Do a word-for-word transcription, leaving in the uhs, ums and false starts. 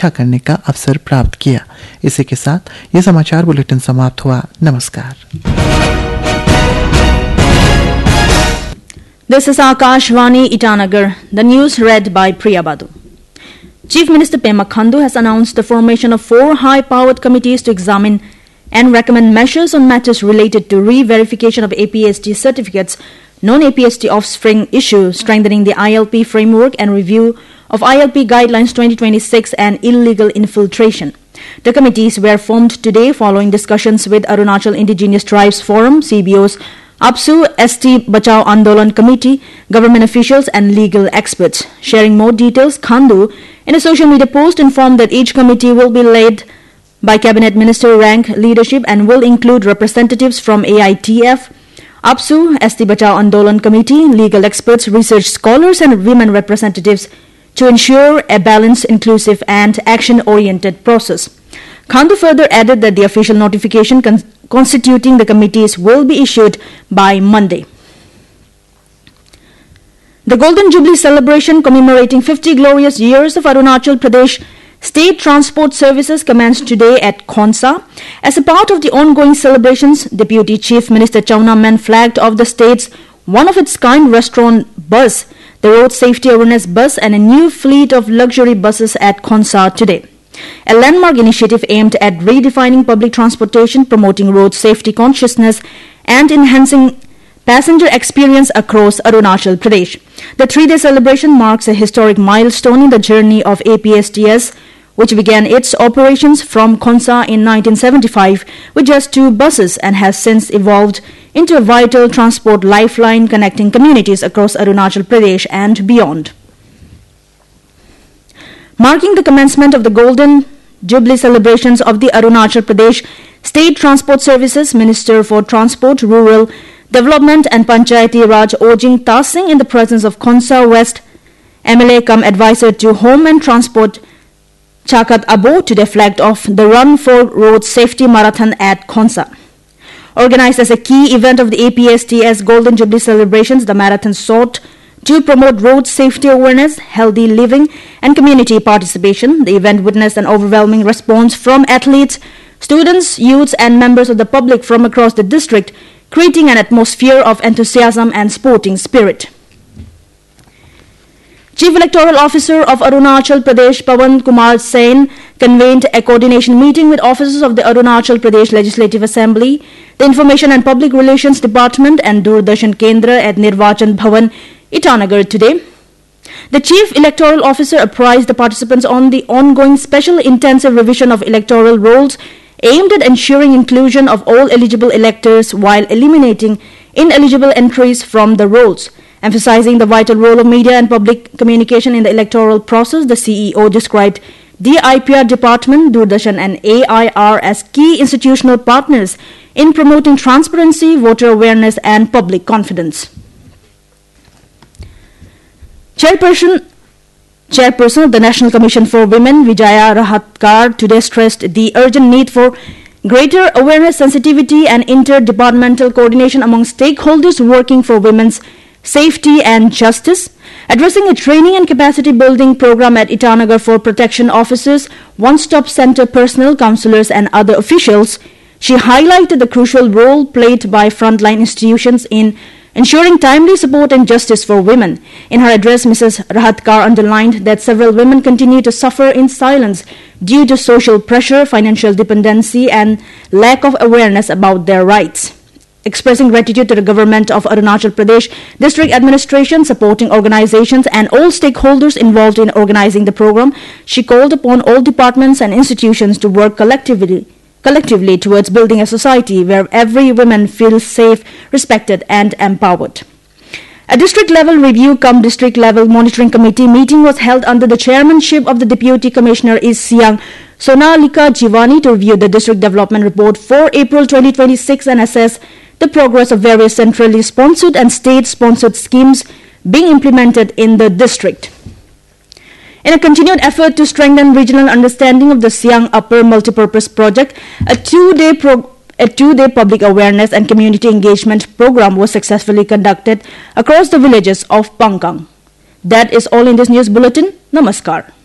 समीक्षा करने का अवसर प्राप्त किया। इसी के साथ ये समाचार बुलेटिन समाप्त हुआ। नमस्कार। This is Akashvani Itanagar. The news read by Priya Badu. Chief Minister Pema Khandu has announced the formation of four high-powered committees to examine and recommend measures on matters related to re-verification of A P S T certificates, non-A P S T offspring issue, strengthening the I L P framework and review of I L P Guidelines twenty twenty-six and illegal infiltration. The committees were formed today following discussions with Arunachal Indigenous Tribes Forum, C B O's APSU, S T Bachao Andolan Committee, government officials and legal experts. Sharing more details, Khandu, in a social media post, informed that each committee will be led by Cabinet Minister rank leadership and will include representatives from A I T F, APSU, S T Bachao Andolan Committee, legal experts, research scholars and women representatives to ensure a balanced, inclusive and action-oriented process. Khandu further added that the official notification con- constituting the committees will be issued by Monday. The Golden Jubilee celebration commemorating fifty glorious years of Arunachal Pradesh State Transport Services commenced today at Khonsa. As a part of the ongoing celebrations, Deputy Chief Minister Chauna Men flagged off the state's one-of-its-kind restaurant bus, the road safety awareness bus and a new fleet of luxury buses at Khonsa today. A landmark initiative aimed at redefining public transportation, promoting road safety consciousness and enhancing passenger experience across Arunachal Pradesh. The three-day celebration marks a historic milestone in the journey of A P S T S, which began its operations from Khonsa in nineteen seventy-five with just two buses and has since evolved into a vital transport lifeline connecting communities across Arunachal Pradesh and beyond. Marking the commencement of the Golden Jubilee celebrations of the Arunachal Pradesh State Transport Services, Minister for Transport, Rural Development and Panchayati Raj Ojing Tasing, in the presence of Khonsa West M L A cum advisor to Home and Transport Chakat Abo, today flagged off the Run for Road Safety Marathon at Khonsa. Organized as a key event of the A P S T S Golden Jubilee celebrations, the marathon sought to promote road safety awareness, healthy living and community participation. The event witnessed an overwhelming response from athletes, students, youths and members of the public from across the district, creating an atmosphere of enthusiasm and sporting spirit. Chief Electoral Officer of Arunachal Pradesh Pawan Kumar Sen convened a coordination meeting with officers of the Arunachal Pradesh Legislative Assembly, the Information and Public Relations Department and Doordarshan Kendra at Nirvachan Bhavan, Itanagar today. The Chief Electoral Officer apprised the participants on the ongoing special intensive revision of electoral rolls aimed at ensuring inclusion of all eligible electors while eliminating ineligible entries from the rolls. Emphasizing the vital role of media and public communication in the electoral process, the C E O described D I P R Department, Doordarshan and A I R as key institutional partners in promoting transparency, voter awareness and public confidence. Chairperson, Chairperson of the National Commission for Women, Vijaya Rahatkar, today stressed the urgent need for greater awareness, sensitivity and interdepartmental coordination among stakeholders working for women's safety and justice. Addressing a training and capacity building program at Itanagar for protection officers, one-stop center personnel, counselors and other officials, she highlighted the crucial role played by frontline institutions in ensuring timely support and justice for women. In her address, Missus Rahatkar underlined that several women continue to suffer in silence due to social pressure, financial dependency and lack of awareness about their rights. Expressing gratitude to the government of Arunachal Pradesh, district administration, supporting organizations and all stakeholders involved in organizing the program, she called upon all departments and institutions to work collectively collectively towards building a society where every woman feels safe, respected and empowered. A district-level review cum district-level monitoring committee meeting was held under the chairmanship of the Deputy Commissioner East Siang, Sonalika Jivani, to review the district development report for April twenty twenty-six and assess the progress of various centrally sponsored and state-sponsored schemes being implemented in the district. In a continued effort to strengthen regional understanding of the Siang Upper Multipurpose Project, a two-day pro- a two-day public awareness and community engagement program was successfully conducted across the villages of Pangkang. That is all in this news bulletin. Namaskar.